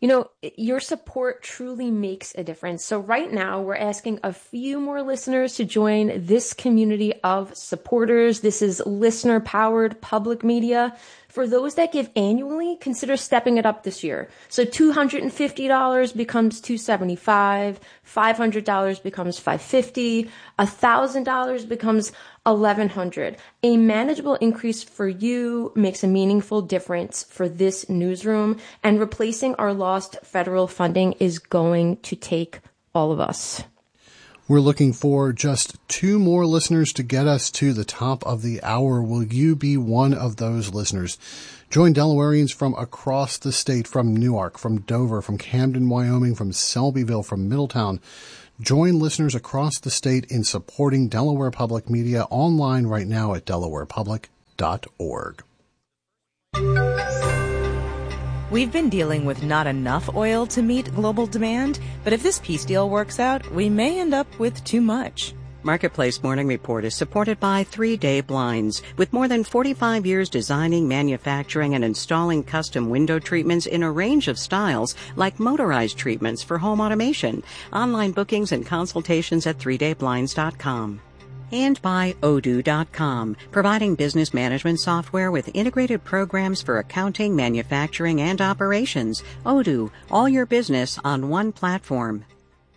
You know, your support truly makes a difference. So right now, we're asking a few more listeners to join this community of supporters. This is listener-powered public media. For those that give annually, consider stepping it up this year. So two hundred fifty dollars becomes two hundred seventy-five dollars, five hundred dollars becomes five hundred fifty dollars, one thousand dollars becomes eleven hundred dollars. A manageable increase for you makes a meaningful difference for this newsroom, and replacing our lost federal funding is going to take all of us. We're looking for just two more listeners to get us to the top of the hour. Will you be one of those listeners? Join Delawareans from across the state, from Newark, from Dover, from Camden, Wyoming, from Selbyville, from Middletown. Join listeners across the state in supporting Delaware Public Media online right now at delaware public dot org. We've been dealing with not enough oil to meet global demand, but if this peace deal works out, we may end up with too much. Marketplace Morning Report is supported by Three Day Blinds. With more than forty-five years designing, manufacturing, and installing custom window treatments in a range of styles, like motorized treatments for home automation. Online bookings and consultations at three day blinds dot com. And by Odoo dot com, providing business management software with integrated programs for accounting, manufacturing, and operations. Odoo, all your business on one platform.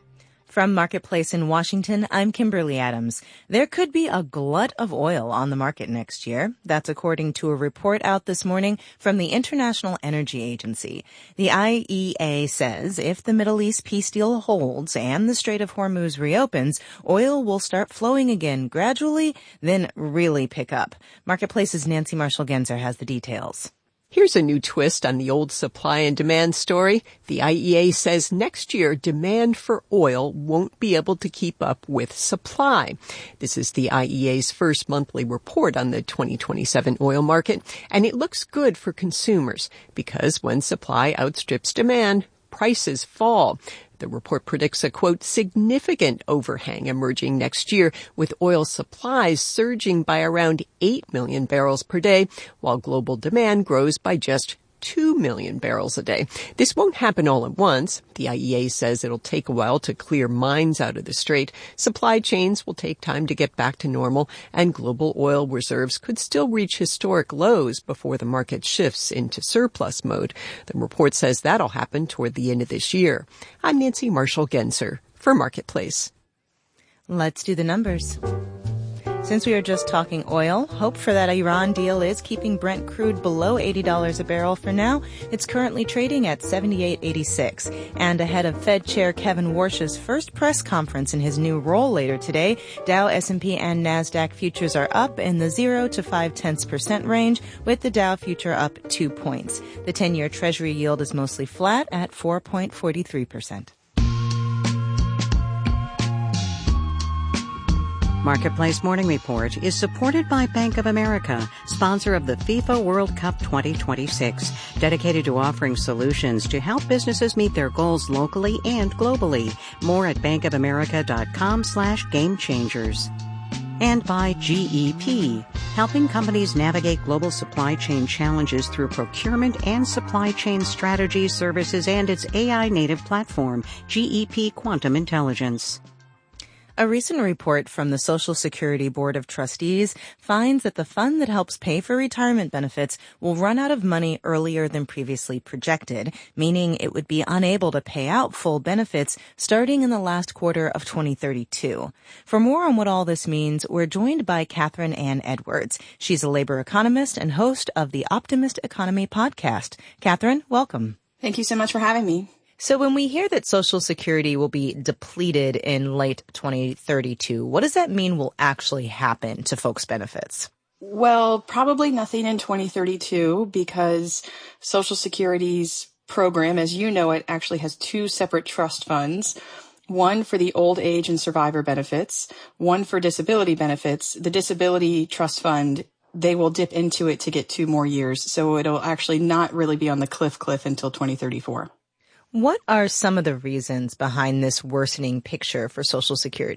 From Marketplace in Washington, I'm Kimberly Adams. There could be a glut of oil on the market next year. That's according to a report out this morning from the International Energy Agency. The I E A says if the Middle East peace deal holds and the Strait of Hormuz reopens, oil will start flowing again gradually, then really pick up. Marketplace's Nancy Marshall-Genzer has the details. Here's a new twist on the old supply and demand story. The I E A says next year demand for oil won't be able to keep up with supply. This is the I E A's first monthly report on the twenty twenty-seven oil market, and it looks good for consumers because when supply outstrips demand, prices fall. The report predicts a, quote, significant overhang emerging next year, with oil supplies surging by around eight million barrels per day, while global demand grows by just two million barrels a day. This won't happen all at once. The I E A says it'll take a while to clear mines out of the strait. Supply chains will take time to get back to normal, and global oil reserves could still reach historic lows before the market shifts into surplus mode. The report says that'll happen toward the end of this year. I'm Nancy Marshall-Genzer for Marketplace. Let's do the numbers. Since we are just talking oil, hope for that Iran deal is keeping Brent crude below eighty dollars a barrel for now. It's currently trading at seventy-eight eighty-six. And ahead of Fed Chair Kevin Warsh's first press conference in his new role later today, Dow, S and P, and NASDAQ futures are up in the zero to five tenths percent range, with the Dow future up two points. The ten-year Treasury yield is mostly flat at four point four three percent. Marketplace Morning Report is supported by Bank of America, sponsor of the FIFA World Cup twenty twenty-six, dedicated to offering solutions to help businesses meet their goals locally and globally. More at bankofamerica.com slash game changers. And by G E P, helping companies navigate global supply chain challenges through procurement and supply chain strategy services and its A I-native platform, G E P Quantum Intelligence. A recent report from the Social Security Board of Trustees finds that the fund that helps pay for retirement benefits will run out of money earlier than previously projected, meaning it would be unable to pay out full benefits starting in the last quarter of twenty thirty-two. For more on what all this means, we're joined by Catherine Ann Edwards. She's a labor economist and host of the Optimist Economy podcast. Catherine, welcome. Thank you so much for having me. So when we hear that Social Security will be depleted in late twenty thirty-two, what does that mean will actually happen to folks' benefits? Well, probably nothing in twenty thirty-two because Social Security's program, as you know it, actually has two separate trust funds. One for the old age and survivor benefits, one for disability benefits. The disability trust fund, they will dip into it to get two more years. So it'll actually not really be on the cliff cliff until twenty thirty-four. What are some of the reasons behind this worsening picture for Social Security?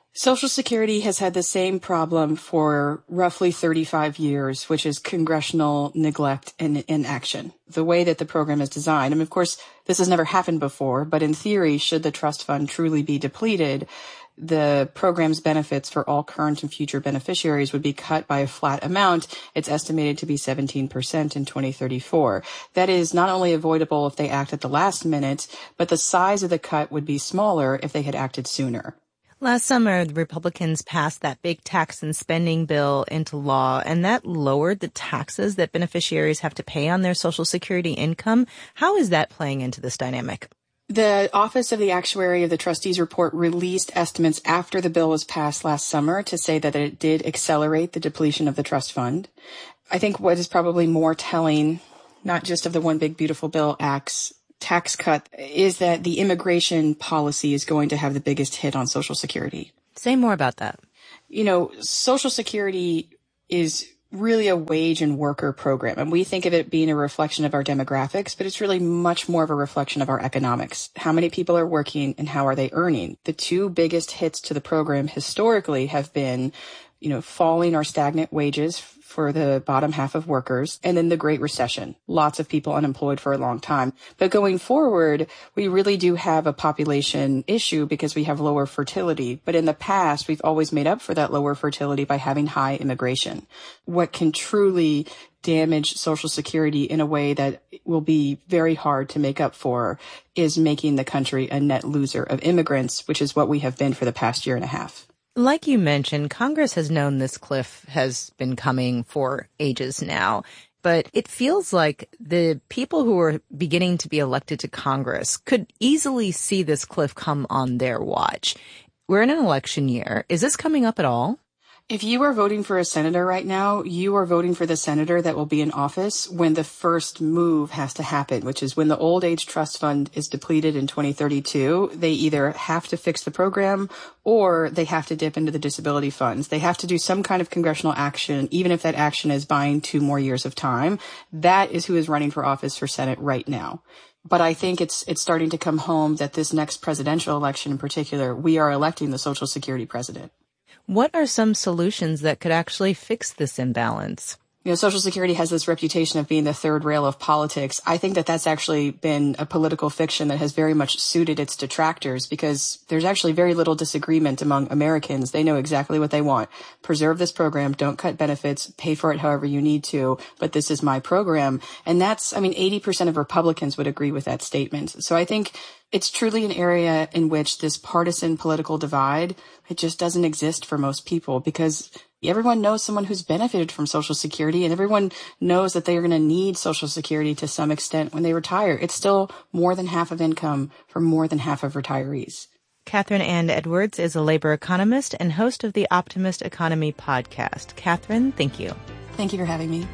Social Security has had the same problem for roughly thirty-five years, which is congressional neglect and inaction. The way that the program is designed, I mean, of course, this has never happened before, but in theory, should the trust fund truly be depleted, the program's benefits for all current and future beneficiaries would be cut by a flat amount. It's estimated to be seventeen percent in twenty thirty-four. That is not only avoidable if they act at the last minute, but the size of the cut would be smaller if they had acted sooner. Last summer, the Republicans passed that big tax and spending bill into law, and that lowered the taxes that beneficiaries have to pay on their Social Security income. How is that playing into this dynamic? The Office of the Actuary of the Trustees Report released estimates after the bill was passed last summer to say that it did accelerate the depletion of the trust fund. I think what is probably more telling, not just of the One Big Beautiful Bill Act's tax cut, is that the immigration policy is going to have the biggest hit on Social Security. Say more about that. You know, Social Security is really a wage and worker program, and we think of it being a reflection of our demographics, but it's really much more of a reflection of our economics. How many people are working and how are they earning? The two biggest hits to the program historically have been, you know, falling or stagnant wages for the bottom half of workers, and then the Great Recession. Lots of people unemployed for a long time. But going forward, we really do have a population issue because we have lower fertility. But in the past, we've always made up for that lower fertility by having high immigration. What can truly damage Social Security in a way that will be very hard to make up for is making the country a net loser of immigrants, which is what we have been for the past year and a half. Like you mentioned, Congress has known this cliff has been coming for ages now, but it feels like the people who are beginning to be elected to Congress could easily see this cliff come on their watch. We're in an election year. Is this coming up at all? If you are voting for a senator right now, you are voting for the senator that will be in office when the first move has to happen, which is when the old age trust fund is depleted in twenty thirty-two. They either have to fix the program or they have to dip into the disability funds. They have to do some kind of congressional action, even if that action is buying two more years of time. That is who is running for office for Senate right now. But I think it's it's starting to come home that this next presidential election in particular, we are electing the Social Security president. What are some solutions that could actually fix this imbalance? You know, Social Security has this reputation of being the third rail of politics. I think that that's actually been a political fiction that has very much suited its detractors because there's actually very little disagreement among Americans. They know exactly what they want. Preserve this program. Don't cut benefits. Pay for it however you need to. But this is my program. And that's, I mean, eighty percent of Republicans would agree with that statement. So I think it's truly an area in which this partisan political divide, it just doesn't exist for most people because everyone knows someone who's benefited from Social Security and everyone knows that they are going to need Social Security to some extent when they retire. It's still more than half of income for more than half of retirees. Catherine Ann Edwards is a labor economist and host of the Optimist Economy podcast. Catherine, thank you. Thank you for having me.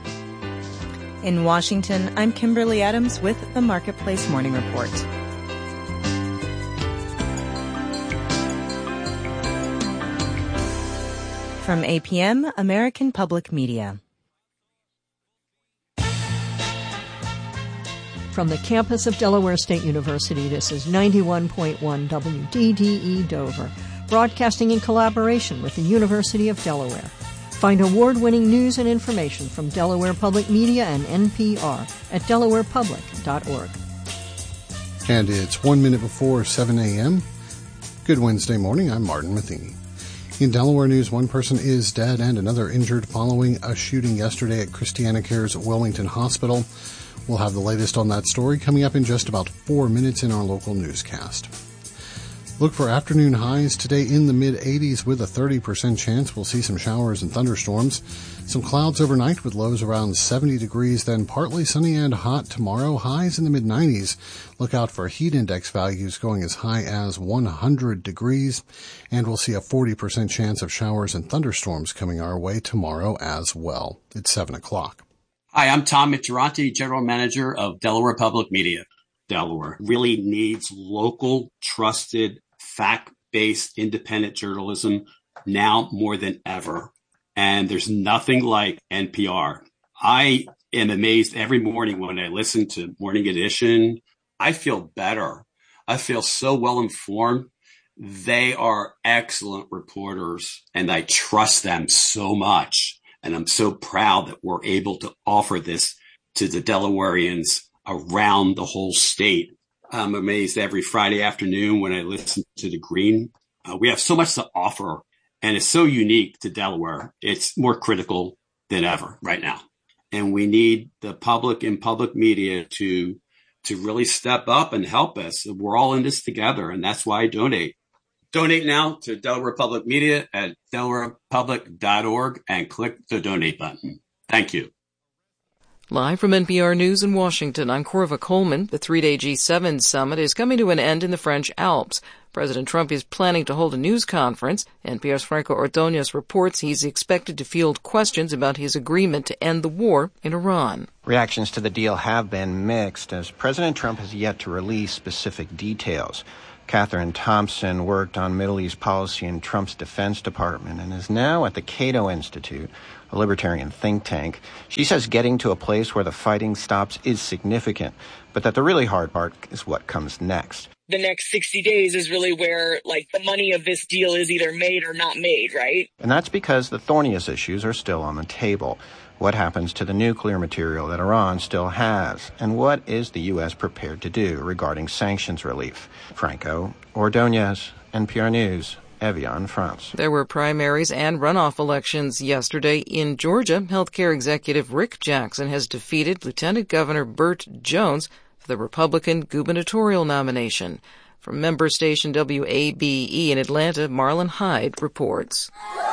In Washington, I'm Kimberly Adams with the Marketplace Morning Report. From A P M, American Public Media. From the campus of Delaware State University, this is ninety-one point one W D D E Dover, broadcasting in collaboration with the University of Delaware. Find award-winning news and information from Delaware Public Media and N P R at delaware public dot org. And it's one minute before seven a.m. Good Wednesday morning. I'm Martin Matheny. In Delaware news, one person is dead and another injured following a shooting yesterday at Christiana Care's Wilmington Hospital. We'll have the latest on that story coming up in just about four minutes in our local newscast. Look for afternoon highs today in the mid-eighties with a thirty percent chance we'll see some showers and thunderstorms. Some clouds overnight with lows around seventy degrees, then partly sunny and hot tomorrow, highs in the mid-nineties. Look out for heat index values going as high as one hundred degrees, and we'll see a forty percent chance of showers and thunderstorms coming our way tomorrow as well. It's seven o'clock. Hi, I'm Tom Mitcheranti, General Manager of Delaware Public Media. Delaware really needs local, trusted, fact-based, independent journalism now more than ever. And there's nothing like N P R. I am amazed every morning when I listen to Morning Edition. I feel better. I feel so well informed. They are excellent reporters, and I trust them so much. And I'm so proud that we're able to offer this to the Delawareans around the whole state. I'm amazed every Friday afternoon when I listen to the Green. Uh, we have so much to offer, and it's so unique to Delaware. It's more critical than ever right now. And we need the public and public media to to really step up and help us. We're all in this together, and that's why I donate. Donate now to Delaware Public Media at delaware public dot org and click the donate button. Thank you. Live from N P R News in Washington, I'm Corva Coleman. The three-day G seven summit is coming to an end in the French Alps. President Trump is planning to hold a news conference. N P R's Franco Ordonez reports he's expected to field questions about his agreement to end the war in Iran. Reactions to the deal have been mixed, as President Trump has yet to release specific details. Catherine Thompson worked on Middle East policy in Trump's Defense Department and is now at the Cato Institute, a libertarian think tank. She says getting to a place where the fighting stops is significant, but that the really hard part is what comes next. The next sixty days is really where, like, the money of this deal is either made or not made, right? And that's because the thorniest issues are still on the table. What happens to the nuclear material that Iran still has? And what is the U S prepared to do regarding sanctions relief? Franco Ordonez, N P R News, Evian, France. There were primaries and runoff elections yesterday in Georgia. Healthcare executive Rick Jackson has defeated Lieutenant Governor Burt Jones for the Republican gubernatorial nomination. From member station W A B E in Atlanta, Marlon Hyde reports.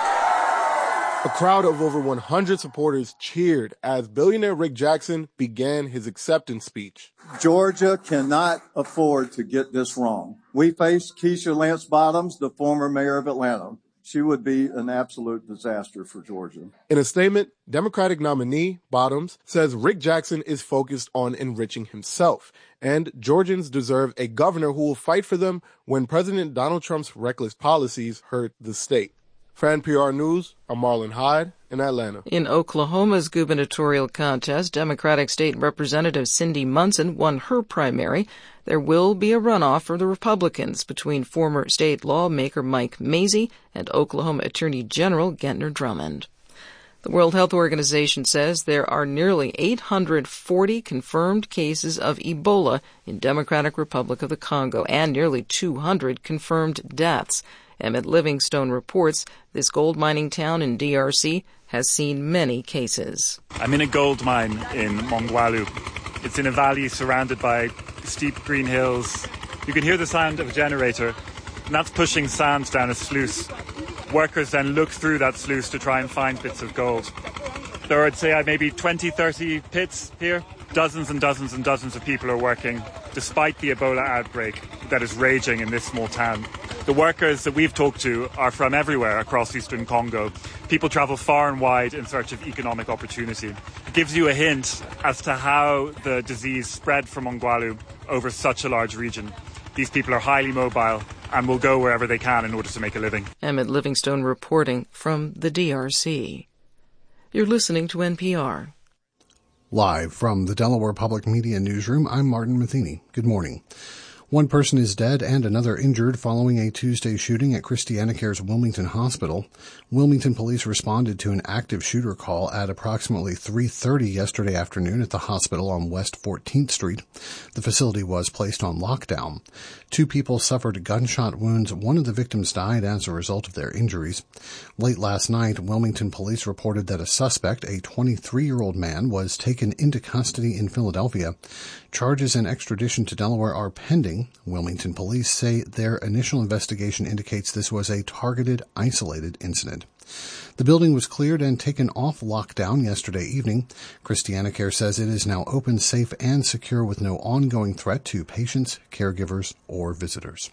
A crowd of over one hundred supporters cheered as billionaire Rick Jackson began his acceptance speech. Georgia cannot afford to get this wrong. We face Keisha Lance Bottoms, the former mayor of Atlanta. She would be an absolute disaster for Georgia. In a statement, Democratic nominee Bottoms says Rick Jackson is focused on enriching himself, and Georgians deserve a governor who will fight for them when President Donald Trump's reckless policies hurt the state. For N P R News, I'm Marlon Hyde in Atlanta. In Oklahoma's gubernatorial contest, Democratic State Representative Cindy Munson won her primary. There will be a runoff for the Republicans between former state lawmaker Mike Mazzei and Oklahoma Attorney General Gentner Drummond. The World Health Organization says there are nearly eight hundred forty confirmed cases of Ebola in Democratic Republic of the Congo and nearly two hundred confirmed deaths. Emmett Livingstone reports this gold mining town in D R C has seen many cases. I'm in a gold mine in Mongwalu. It's in a valley surrounded by steep green hills. You can hear the sound of a generator, and that's pushing sand down a sluice. Workers then look through that sluice to try and find bits of gold. There are, I'd say, maybe twenty, thirty pits here. Dozens and dozens and dozens of people are working, despite the Ebola outbreak that is raging in this small town. The workers that we've talked to are from everywhere across eastern Congo. People travel far and wide in search of economic opportunity. It gives you a hint as to how the disease spread from Mongwalu over such a large region. These people are highly mobile and will go wherever they can in order to make a living. Emmett Livingstone reporting from the D R C. You're listening to N P R. Live from the Delaware Public Media Newsroom, I'm Martin Matheny. Good morning. One person is dead and another injured following a Tuesday shooting at ChristianaCare's Wilmington Hospital. Wilmington police responded to an active shooter call at approximately three thirty yesterday afternoon at the hospital on West fourteenth Street. The facility was placed on lockdown. Two people suffered gunshot wounds. One of the victims died as a result of their injuries. Late last night, Wilmington police reported that a suspect, a twenty-three-year-old man, was taken into custody in Philadelphia. Charges and extradition to Delaware are pending. Wilmington police say their initial investigation indicates this was a targeted, isolated incident. The building was cleared and taken off lockdown yesterday evening. ChristianaCare says it is now open, safe, and secure with no ongoing threat to patients, caregivers, or visitors.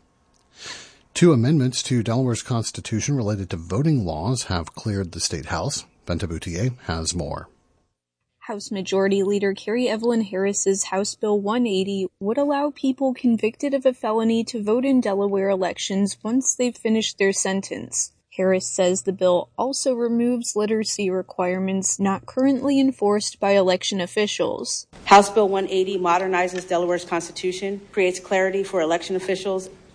Two amendments to Delaware's Constitution related to voting laws have cleared the State House. Benta Boutier has more. House Majority Leader Carrie Evelyn Harris's House Bill one eighty would allow people convicted of a felony to vote in Delaware elections once they've finished their sentence. Harris says the bill also removes literacy requirements not currently enforced by election officials. House Bill one eighty modernizes Delaware's Constitution, creates clarity for election officials,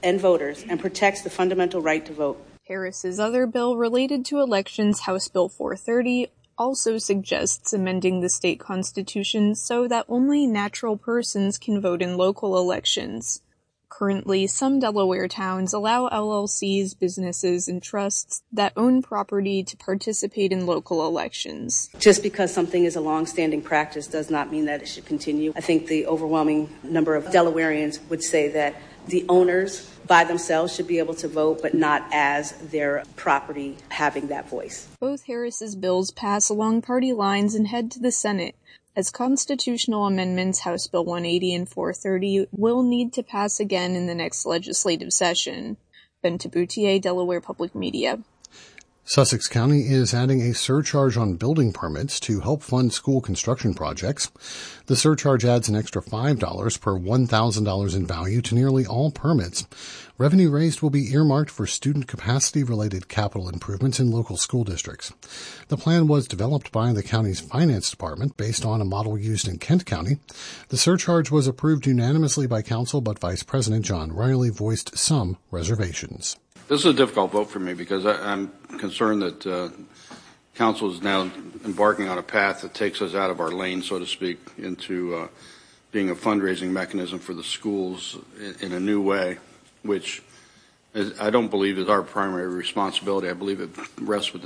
and voters and protects the fundamental right to vote. Harris's other bill related to elections, House Bill four thirty, also suggests amending the state constitution so that only natural persons can vote in local elections. Currently, some Delaware towns allow L L Cs, businesses, and trusts that own property to participate in local elections. Just because something is a long-standing practice does not mean that it should continue. I think the overwhelming number of Delawareans would say that the owners by themselves should be able to vote, but not as their property having that voice. Both Harris's bills pass along party lines and head to the Senate, as constitutional amendments House Bill one eighty and four thirty will need to pass again in the next legislative session. Ben Taboutier, Delaware Public Media. Sussex County is adding a surcharge on building permits to help fund school construction projects. The surcharge adds an extra five dollars per one thousand dollars in value to nearly all permits. Revenue raised will be earmarked for student capacity-related capital improvements in local school districts. The plan was developed by the county's finance department based on a model used in Kent County. The surcharge was approved unanimously by council, but Vice President John Riley voiced some reservations. This is a difficult vote for me because I, I'm concerned that uh, council is now embarking on a path that takes us out of our lane, so to speak, into uh, being a fundraising mechanism for the schools in, in a new way, which is, I don't believe is our primary responsibility. I believe it rests with the